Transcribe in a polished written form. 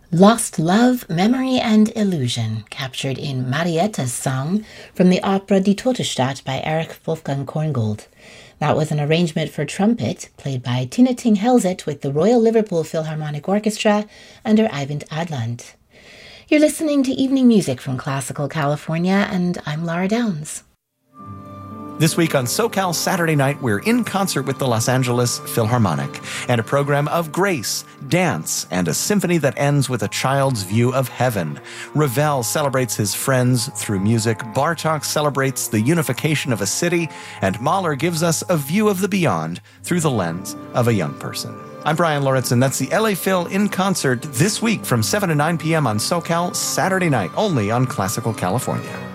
Lost Love, Memory and Illusion, captured in Marietta's song from the opera Die Totestadt by Erich Wolfgang Korngold. That was an arrangement for trumpet, played by Tina Ting Helzet with the Royal Liverpool Philharmonic Orchestra under Eivind Adland. You're listening to Evening Music from Classical California, and I'm Laura Downs. This week on SoCal Saturday Night, we're in concert with the Los Angeles Philharmonic and a program of grace, dance, and a symphony that ends with a child's view of heaven. Ravel celebrates his friends through music, Bartók celebrates the unification of a city, and Mahler gives us a view of the beyond through the lens of a young person. I'm Brian Lawrence, and that's the LA Phil in concert this week from 7 to 9 p.m. on SoCal Saturday Night, only on Classical California.